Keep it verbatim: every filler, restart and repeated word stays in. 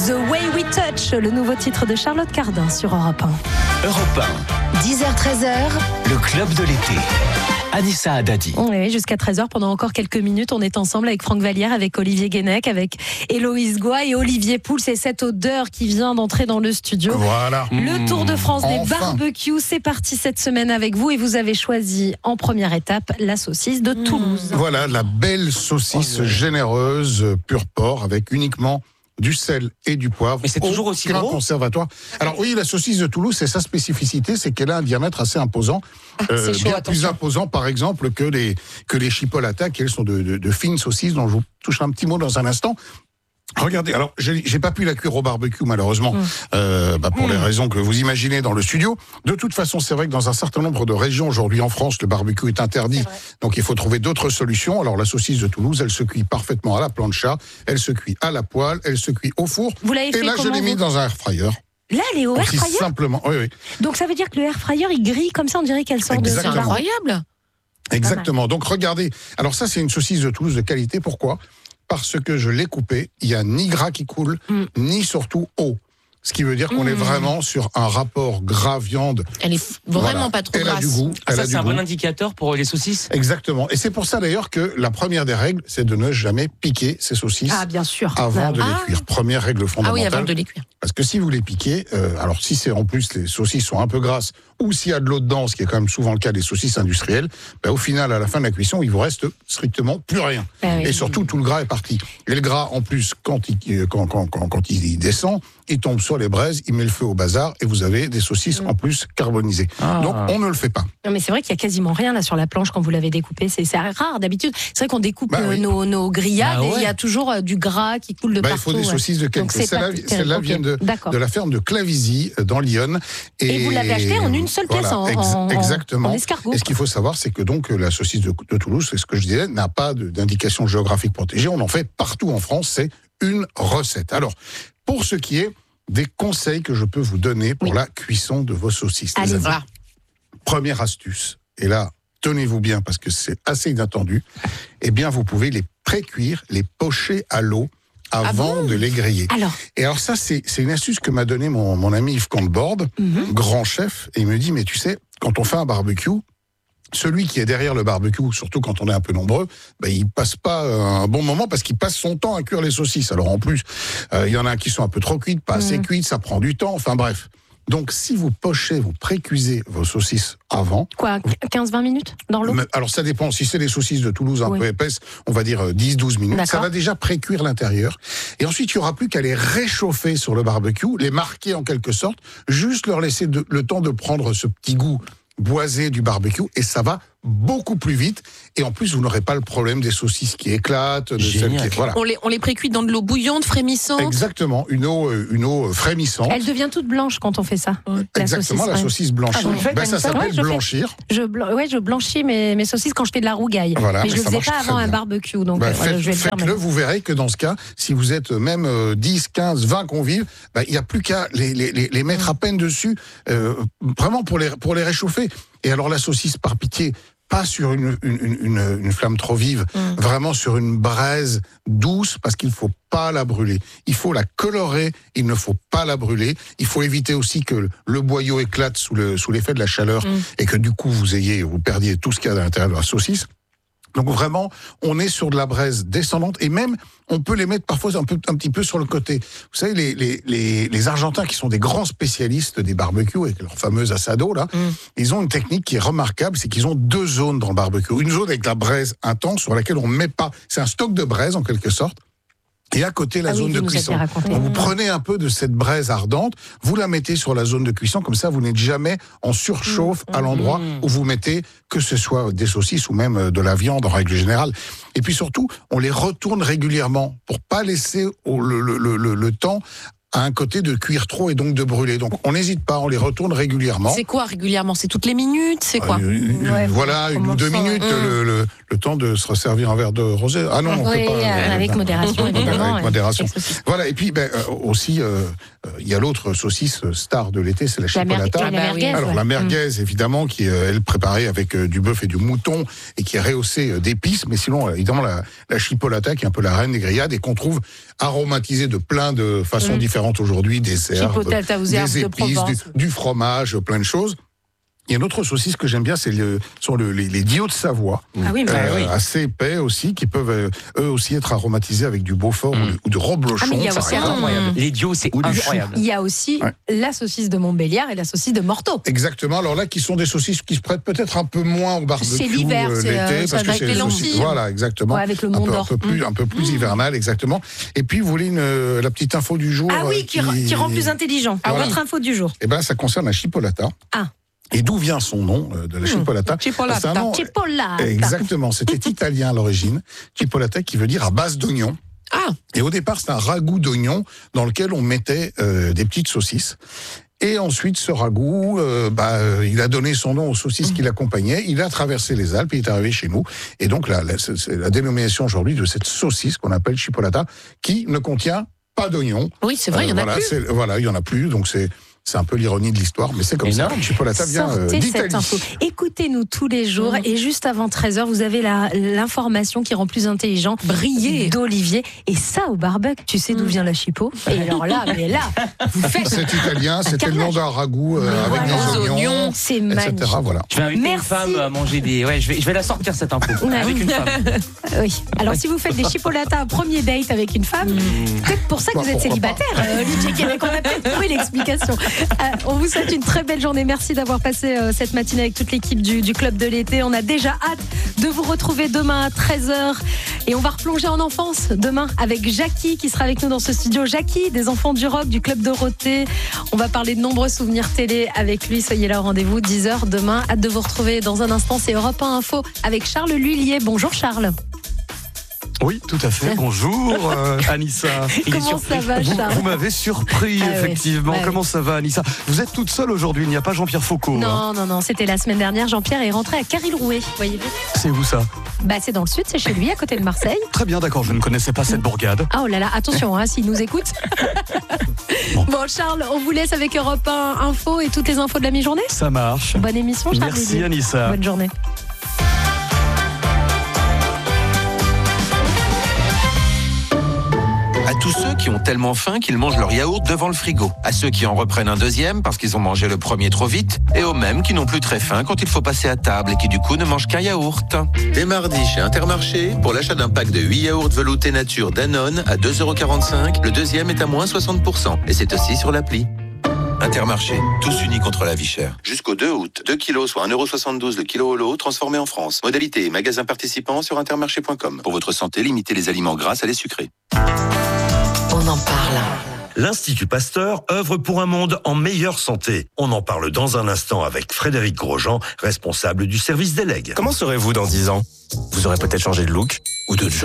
The Way We Touch, le nouveau titre de Charlotte Cardin sur Europe un. Europe un. dix heures treize heures. Le club de l'été. Anissa Haddadi. Oui, jusqu'à treize heures, pendant encore quelques minutes, on est ensemble avec Franck Vallière, avec Olivier Guénec, avec Héloïse Goua et Olivier Pouls. C'est cette odeur qui vient d'entrer dans le studio. Voilà. Le Tour de France des Enfin. barbecues, c'est parti cette semaine avec vous et vous avez choisi en première étape la saucisse de Toulouse. Voilà, la belle saucisse Oh, ouais. généreuse, pur porc, avec uniquement du sel et du poivre. Mais c'est toujours aussi Aucun gros conservatoire. Alors oui, la saucisse de Toulouse, c'est sa spécificité, c'est qu'elle a un diamètre assez imposant, euh, c'est chaud, bien attention. plus imposant par exemple que les que les chipolata, qui elles sont de, de, de fines saucisses dont je vous toucherai un petit mot dans un instant. Regardez, alors j'ai j'ai pas pu la cuire au barbecue malheureusement, Mmh. euh, bah, pour Mmh. les raisons que vous imaginez dans le studio. De toute façon, c'est vrai que dans un certain nombre de régions aujourd'hui en France, le barbecue est interdit, donc il faut trouver d'autres solutions. Alors la saucisse de Toulouse, elle se cuit parfaitement à la plancha, elle se cuit à la poêle, elle se cuit au four. Vous l'avez Et fait là, je comment, l'ai mis vous dans un air fryer. Là, elle est au air Aussi fryer. simplement, oui, oui. Donc ça veut dire que le air fryer, il grille comme ça, on dirait qu'elle sort de Exactement. son barbe. Incroyable. Exactement. Donc regardez, alors ça c'est une saucisse de Toulouse de qualité. Pourquoi ? Parce que je l'ai coupée, il n'y a ni gras qui coule, Mm. ni surtout eau. Ce qui veut dire qu'on Mm. est vraiment sur un rapport gras-viande. Elle est vraiment Voilà. pas trop Elle a grasse. du goût. Ah, elle ça, a c'est du un goût. bon indicateur pour les saucisses. Exactement. Et c'est pour ça d'ailleurs que la première des règles, c'est de ne jamais piquer ces saucisses Ah, bien sûr. avant Ah, de oui. les cuire. Première règle Ah fondamentale. oui, avant de les cuire. Parce que si vous les piquez, euh, alors si c'est en plus les saucisses sont un peu grasses, ou s'il y a de l'eau dedans, ce qui est quand même souvent le cas des saucisses industrielles, ben, au final, à la fin de la cuisson, il vous reste strictement plus rien. Ah oui. Et surtout, tout le gras est parti. Et le gras, en plus, quand il, quand, quand, quand, quand il descend, il tombe sur les braises, il met le feu au bazar, et vous avez des saucisses en plus carbonisées. Ah. Donc, on ne le fait pas. Non, mais c'est vrai qu'il y a quasiment rien là sur la planche quand vous l'avez découpé. C'est c'est rare d'habitude. C'est vrai qu'on découpe Bah euh, oui. nos, nos grillades Bah et il ouais. y a toujours euh, du gras qui coule de Bah, il partout. faut des ouais. saucisses de Donc, qualité. c'est Celle-là pas celle-là terrible. vient Ok. de, D'accord. de la ferme de Clavisy, euh, dans l'Yonne. Et vous l'avez acheté en une seule pièce, en- en- Exactement. en escargot. Et ce qu'il faut savoir, c'est que donc euh, la saucisse de, de Toulouse, c'est ce que je disais, n'a pas de- d'indication géographique protégée. On en fait partout en France. C'est une recette. Alors, pour ce qui est des conseils que je peux vous donner pour Oui. la cuisson de vos saucisses, les Allez-y. amis. Voilà. Première astuce, et là, tenez-vous bien parce que c'est assez inattendu, eh bien, vous pouvez les pré-cuire, les pocher à l'eau avant bon de les griller. Alors, Et alors ça, c'est c'est une astuce que m'a donné mon, mon ami Yves Canteborde, Mhm. grand chef, et il me dit, mais tu sais, quand on fait un barbecue, celui qui est derrière le barbecue, surtout quand on est un peu nombreux, ben, il passe pas euh, un bon moment parce qu'il passe son temps à cuire les saucisses. Alors en plus, euh, il y en a qui sont un peu trop cuites, pas assez Mhm. cuites, ça prend du temps, enfin bref. Donc si vous pochez, vous pré-cuisez vos saucisses avant, quoi, quinze vingt minutes dans l'eau? mais- alors ça dépend, si c'est des saucisses de Toulouse un Oui. peu épaisses, on va dire euh, dix douze minutes, ça D'accord. va déjà pré-cuire l'intérieur. Et ensuite, il n'y aura plus qu'à les réchauffer sur le barbecue, les marquer en quelque sorte, juste leur laisser de- le temps de prendre ce petit goût boisé du barbecue, et ça va beaucoup plus vite. Et en plus, vous n'aurez pas le problème des saucisses qui éclatent, de Génial. celles qui... Voilà. On les, on les précuit dans de l'eau bouillante, frémissante. Exactement, une eau, euh, une eau frémissante. Elle devient toute blanche quand on fait ça. La Exactement, la ouais. saucisse blanchie. Ah, vous le faites Ben, comme ça ça? Ouais, s'appelle je fais. blanchir. Je, blan- ouais, je blanchis mes, mes saucisses quand je fais de la rougaille. Voilà, mais je mais le ça faisais marche pas très avant un bien. barbecue. Donc, Bah, euh, faites, je vais le faire faites-le, maintenant. vous verrez que dans ce cas, si vous êtes même euh, dix, quinze, vingt convives, bah, il n'y a plus qu'à les, les, les, les mettre à peine dessus, euh, vraiment pour les, pour les réchauffer. Et alors la saucisse, par pitié, pas sur une, une, une, une, une flamme trop vive, Mm. vraiment sur une braise douce, parce qu'il ne faut pas la brûler. Il faut la colorer, il ne faut pas la brûler. Il faut éviter aussi que le boyau éclate sous, le, sous l'effet de la chaleur Mm. et que du coup vous ayez, vous perdiez tout ce qu'il y a à l'intérieur de la saucisse. Donc vraiment, on est sur de la braise descendante, et même on peut les mettre parfois un, peu, un petit peu sur le côté. Vous savez, les, les, les, les Argentins qui sont des grands spécialistes des barbecues avec leur fameuse asado là, Mm. ils ont une technique qui est remarquable, c'est qu'ils ont deux zones dans le barbecue. Une zone avec la braise intense sur laquelle on ne met pas, c'est un stock de braise en quelque sorte. Et à côté, la Ah oui, zone vous de nous aviez cuisson. raconté. Donc, vous prenez un peu de cette braise ardente, vous la mettez sur la zone de cuisson, comme ça vous n'êtes jamais en surchauffe à l'endroit Mmh. où vous mettez, que ce soit des saucisses ou même de la viande en règle générale. Et puis surtout, on les retourne régulièrement pour pas laisser au- le, le, le, le temps a un côté de cuire trop et donc de brûler. Donc on n'hésite pas, on les retourne régulièrement. C'est quoi régulièrement? C'est toutes les minutes? C'est quoi? Euh, une- Ouais, voilà, une ou deux commençons, minutes, ouais. le, le, le temps de se resservir un verre de rosé. Ah non, on Oui, peut pas. euh, avec modération, évidemment. Avec modération. Avec saucisse. Voilà, et puis ben, euh, aussi, euh, euh, il y a l'autre saucisse star de l'été, c'est la La, mer- chipolata. la merguez. Alors ouais. la merguez, évidemment, qui est euh, elle préparée avec euh, du bœuf et du mouton et qui est rehaussée euh, d'épices, mais sinon, euh, évidemment, la, la chipolata qui est un peu la reine des grillades et qu'on trouve aromatisée de plein de façons Mm. différentes aujourd'hui, des herbes, Chipolata aux herbes des de épices, Provence. du, du fromage, plein de choses. Il y a une autre saucisse que j'aime bien, c'est le, sont le, les, les Diaux de Savoie, Ah oui, mais euh, oui. assez épais aussi, qui peuvent euh, eux aussi être aromatisés avec du Beaufort Mm. ou, de, ou de reblochon. Ah, mais il y a par aussi exemple. un- Incroyable. Les dios, c'est Ou du incroyable. il y a aussi Ouais. la saucisse de Montbéliard et la saucisse de Morteau. Exactement. Alors là, qui sont des saucisses qui se prêtent peut-être un peu moins au barbecue C'est l'hiver, euh, c'est, l'été, euh, ça parce que va c'est avec des les saucisses- lentilles. Voilà, exactement. Ouais, avec le un Mont peu, un d'Or. peu plus, un peu plus hivernal, exactement. Et puis, vous voulez une, euh, la petite info du jour Ah oui, euh, qui, qui rend plus intelligent. Ah, Votre voilà. info du jour. Eh ben, ça concerne la chipolata. Ah. Et d'où vient son nom euh, de la chipolata Chipolata. C'est un nom- Chipolata. Exactement. C'était italien à l'origine. Chipolata qui veut dire à base d'oignon. Ah, Et au départ, c'est un ragoût d'oignon dans lequel on mettait euh, des petites saucisses. Et ensuite, ce ragoût, euh, bah, euh, il a donné son nom aux saucisses qui l'accompagnaient. Il a traversé les Alpes, il est arrivé chez nous. Et donc, la, la, c'est c'est la dénomination aujourd'hui de cette saucisse qu'on appelle chipolata, qui ne contient pas d'oignon. oui, c'est vrai, il y en a voilà, plus. c'est- Voilà, il y en a plus. Donc, c'est c'est un peu l'ironie de l'histoire, mais c'est comme Énorme. ça. Chipolata vient euh, Sortez cette d'Italie. info. Écoutez-nous tous les jours Mhm. et juste avant treize heures, vous avez la- l'information qui rend plus intelligent. Briller. D'Olivier. Et ça, au barbecue, tu sais d'où vient la chipo? Et alors là, mais là, vous faites. C'est italien, c'était le nom d'un ragoût euh, Mais avec voilà. des oignons, Oignons, C'est et cetera. magnifique. Voilà. Je vais inviter Merci. une femme à manger des. Ouais, je vais, je vais la sortir cette info. Ouais. Avec une femme. Oui. Alors, si vous faites des chipolatas à premier date avec une femme, peut-être pour ça que Bah, vous êtes pourquoi célibataire, euh, Olivier Québec. On a peut-être trouvé l'explication. Euh, on vous souhaite une très belle journée. Merci d'avoir passé euh, cette matinée avec toute l'équipe du, du Club de l'été. On a déjà hâte de vous retrouver demain à treize heures. Et on va replonger en enfance demain avec Jackie qui sera avec nous dans ce studio. Jackie, des enfants du rock, du Club Dorothée. On va parler de nombreux souvenirs télé avec lui. Soyez là au rendez-vous, dix heures demain. Hâte de vous retrouver dans un instant. C'est Europe un Info avec Charles Lhuillier. Bonjour Charles. Oui, tout à fait. Bonjour, euh, Anissa. Il est Comment ça surpris. va Vous, Charles? vous m'avez surpris, Ah oui. effectivement. Ouais, oui. Comment ça va, Anissa? Vous êtes toute seule aujourd'hui, il n'y a pas Jean-Pierre Foucault. hein. Non, non, non, c'était la semaine dernière. Jean-Pierre est rentré à Caril-Rouet, voyez-vous. C'est où ça? Bah, c'est dans le sud, c'est chez lui, à côté de Marseille. Très bien, d'accord, je ne connaissais pas cette bourgade. Ah, oh là là, attention, hein, s'il nous écoute. Bon. Bon, Charles, on vous laisse avec Europe un Info et toutes les infos de la mi-journée. Ça marche. Bonne émission, Charles. Merci, Lhuillier. Anissa. Bonne journée. À tous ceux qui ont tellement faim qu'ils mangent leur yaourt devant le frigo. À ceux qui en reprennent un deuxième parce qu'ils ont mangé le premier trop vite. Et aux mêmes qui n'ont plus très faim quand il faut passer à table et qui du coup ne mangent qu'un yaourt. Dès mardi chez Intermarché, pour l'achat d'un pack de huit yaourts veloutés nature Danone à deux euros quarante-cinq, le deuxième est à moins soixante pour cent. Et c'est aussi sur l'appli. Intermarché, tous unis contre la vie chère. Jusqu'au deux août, deux kilos, soit un euro soixante-douze le kilo au lot, transformé en France. Modalité et magasin participant sur intermarché point com. Pour votre santé, limitez les aliments gras à les sucrés. On en parle. L'Institut Pasteur œuvre pour un monde en meilleure santé. On en parle dans un instant avec Frédéric Grosjean, responsable du service des legs. Comment serez-vous dans dix ans? Vous aurez peut-être changé de look ou de job.